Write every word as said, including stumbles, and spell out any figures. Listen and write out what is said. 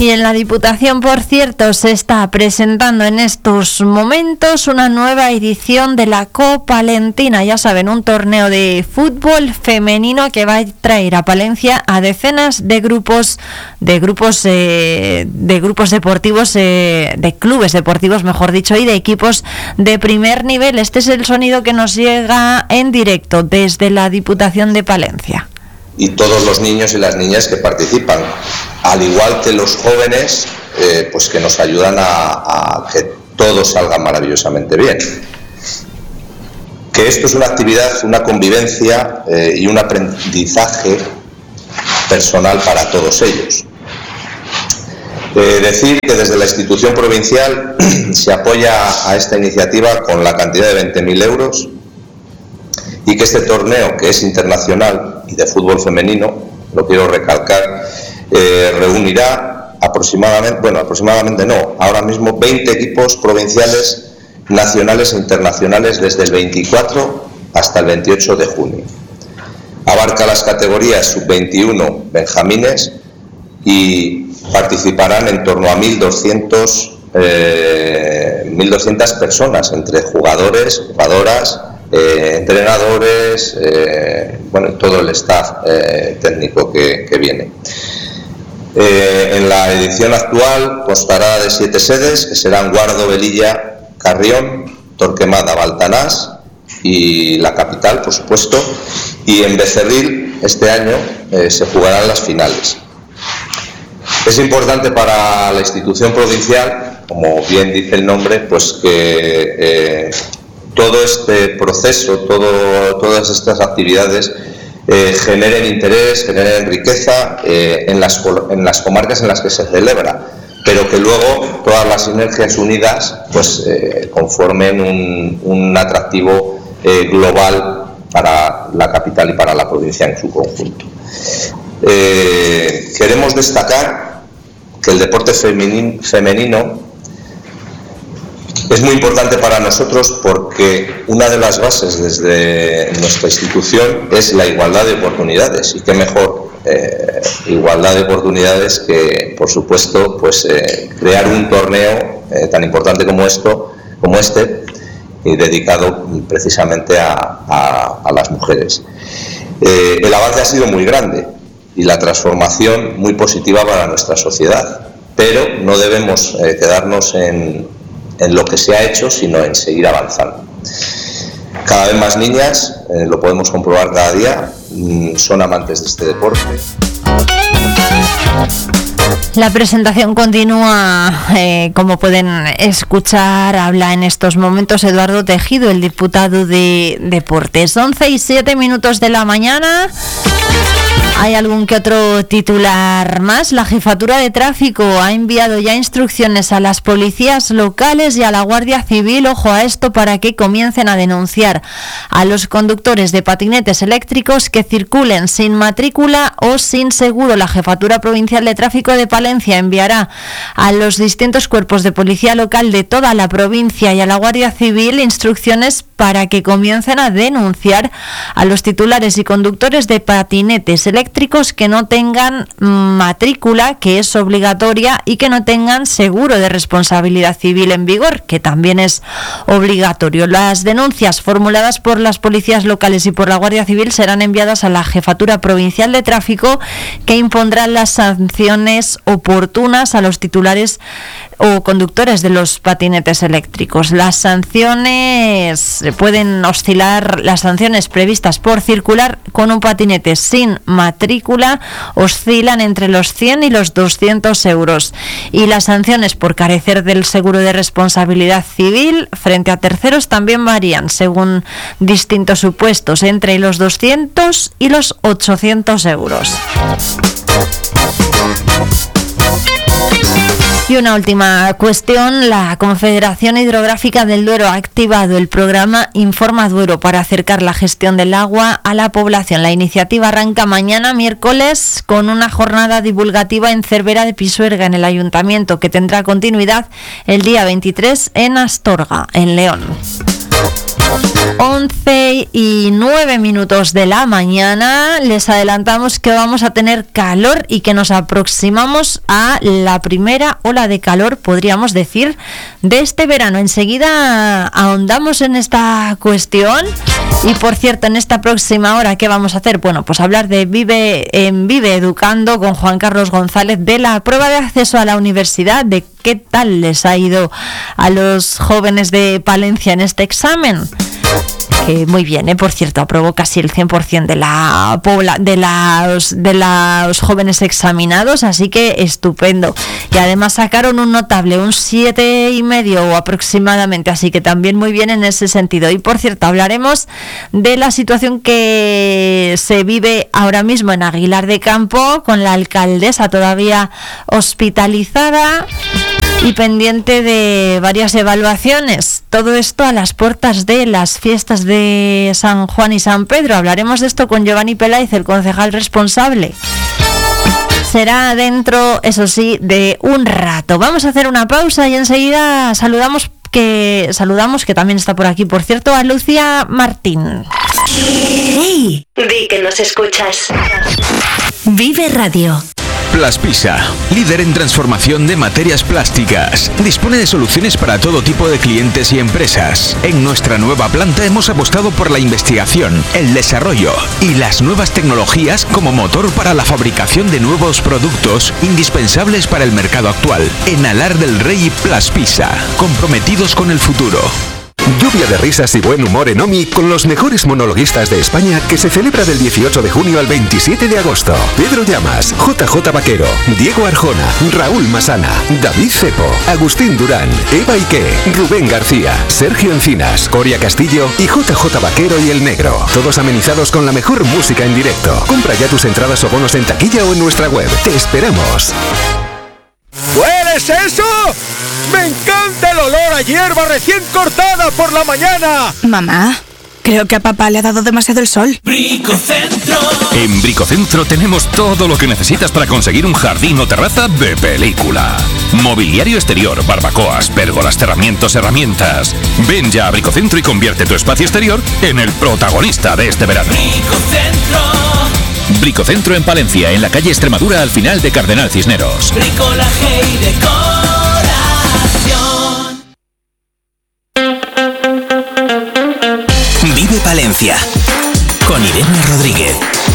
Y en la Diputación, por cierto, se está presentando en estos momentos una nueva edición de la Copalentina. Ya saben, un torneo de fútbol femenino que va a traer a Palencia a decenas de grupos, de grupos, eh, de grupos deportivos, eh, de clubes deportivos, mejor dicho, y de equipos de primer nivel. Este es el sonido que nos llega en directo desde la Diputación de Palencia. Y todos los niños y las niñas que participan, al igual que los jóvenes, eh, pues que nos ayudan a, a que todo salga maravillosamente bien. Que esto es una actividad, una convivencia eh, y un aprendizaje personal para todos ellos. Eh, decir que desde la institución provincial se apoya a esta iniciativa con la cantidad de veinte mil euros y que este torneo, que es internacional y de fútbol femenino, lo quiero recalcar, eh, reunirá aproximadamente, bueno, aproximadamente no, ahora mismo veinte equipos provinciales, nacionales e internacionales desde el veinticuatro hasta el veintiocho de junio. Abarca las categorías sub veintiuno, benjamines, y participarán en torno a mil doscientas personas, entre jugadores, jugadoras, Eh, entrenadores, eh, bueno, todo el staff eh, técnico que, que viene. Eh, en la edición actual constará de siete sedes, que serán Guardo, Velilla, Carrión, Torquemada, Baltanás y la capital, por supuesto, y en Becerril este año eh, se jugarán las finales. Es importante para la institución provincial, como bien dice el nombre, pues que eh, todo este proceso, todo, todas estas actividades eh, generen interés, generen riqueza eh, en, las, en las comarcas en las que se celebra, pero que luego todas las sinergias unidas pues eh, conformen un, un atractivo eh, global para la capital y para la provincia en su conjunto. Eh, queremos destacar que el deporte femenino, femenino es muy importante para nosotros porque una de las bases desde nuestra institución es la igualdad de oportunidades, y qué mejor eh, igualdad de oportunidades que, por supuesto, pues eh, crear un torneo eh, tan importante como esto, como este, y dedicado precisamente a, a, a las mujeres. Eh, el avance ha sido muy grande y la transformación muy positiva para nuestra sociedad, pero no debemos eh, quedarnos en en lo que se ha hecho, sino en seguir avanzando. Cada vez más niñas, eh, lo podemos comprobar cada día, mmm, son amantes de este deporte. La presentación continúa, eh, como pueden escuchar, habla en estos momentos Eduardo Tejido, el diputado de Deportes. once y siete minutos de la mañana. ¿Hay algún que otro titular más? La Jefatura de Tráfico ha enviado ya instrucciones a las policías locales y a la Guardia Civil, ojo a esto, para que comiencen a denunciar a los conductores de patinetes eléctricos que circulen sin matrícula o sin seguro. La Jefatura Provincial de Tráfico de Palencia enviará a los distintos cuerpos de policía local de toda la provincia y a la Guardia Civil instrucciones para que comiencen a denunciar a los titulares y conductores de patinetes eléctricos que no tengan matrícula, que es obligatoria, y que no tengan seguro de responsabilidad civil en vigor, que también es obligatorio. Las denuncias formuladas por las policías locales y por la Guardia Civil serán enviadas a la Jefatura Provincial de Tráfico, que impondrán las sanciones oportunas a los titulares o conductores de los patinetes eléctricos. Las sanciones pueden oscilar, las sanciones previstas por circular con un patinete sin matrícula oscilan entre los cien y los doscientos euros, y las sanciones por carecer del seguro de responsabilidad civil frente a terceros también varían según distintos supuestos, entre los doscientos y los ochocientos euros. Y una última cuestión, la Confederación Hidrográfica del Duero ha activado el programa Informa Duero para acercar la gestión del agua a la población. La iniciativa arranca mañana miércoles con una jornada divulgativa en Cervera de Pisuerga, en el Ayuntamiento, que tendrá continuidad el día veintitrés en Astorga, en León. once y nueve minutos de la mañana. Les adelantamos que vamos a tener calor y que nos aproximamos a la primera ola de calor, podríamos decir, de este verano. Enseguida ahondamos en esta cuestión. Y por cierto, en esta próxima hora, ¿qué vamos a hacer? Bueno, pues hablar de Vive en Vive Educando con Juan Carlos González, de la prueba de acceso a la universidad, de qué tal les ha ido a los jóvenes de Palencia en este examen. Que muy bien, ¿eh? Por cierto, aprobó casi el cien por ciento de la pobla, de los de los jóvenes examinados, así que estupendo. Y además sacaron un notable, un siete y medio aproximadamente, así que también muy bien en ese sentido. Y por cierto, hablaremos de la situación que se vive ahora mismo en Aguilar de Campo, con la alcaldesa todavía hospitalizada y pendiente de varias evaluaciones. Todo esto a las puertas de las fiestas de San Juan y San Pedro. Hablaremos de esto con Giovanni Peláez, el concejal responsable. Será dentro, eso sí, de un rato. Vamos a hacer una pausa y enseguida saludamos que saludamos que también está por aquí, por cierto, a Lucía Martín. ¡Hey! Di que nos escuchas. Vive Radio. Plaspisa, líder en transformación de materias plásticas. Dispone de soluciones para todo tipo de clientes y empresas. En nuestra nueva planta hemos apostado por la investigación, el desarrollo y las nuevas tecnologías como motor para la fabricación de nuevos productos indispensables para el mercado actual. En Alar del Rey, Plaspisa, comprometidos con el futuro. Lluvia de risas y buen humor en OMI con los mejores monologuistas de España, que se celebra del dieciocho de junio al veintisiete de agosto. Pedro Llamas, J J Vaquero, Diego Arjona, Raúl Masana, David Cepo, Agustín Durán, Eva Ike, Rubén García, Sergio Encinas, Coria Castillo y J J Vaquero y El Negro. Todos amenizados con la mejor música en directo. Compra ya tus entradas o bonos en taquilla o en nuestra web. ¡Te esperamos! ¿Hueles eso? ¡Me encanta el olor a hierba recién cortada por la mañana! Mamá, creo que a papá le ha dado demasiado el sol. Bricocentro. En Bricocentro tenemos todo lo que necesitas para conseguir un jardín o terraza de película. Mobiliario exterior, barbacoas, pérgolas, cerramientos, herramientas. Ven ya a Bricocentro y convierte tu espacio exterior en el protagonista de este verano. Bricocentro. Bricocentro en Palencia, en la calle Extremadura, al final de Cardenal Cisneros. Bricolaje y decoración. Vive Palencia con Irene Rodríguez.